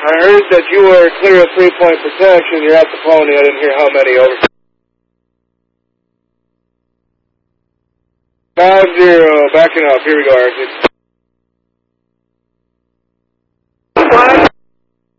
I heard that you were clear of 3-point protection. You're at the pony. I didn't hear how many. Over. 50, backing up. Here we go, RC.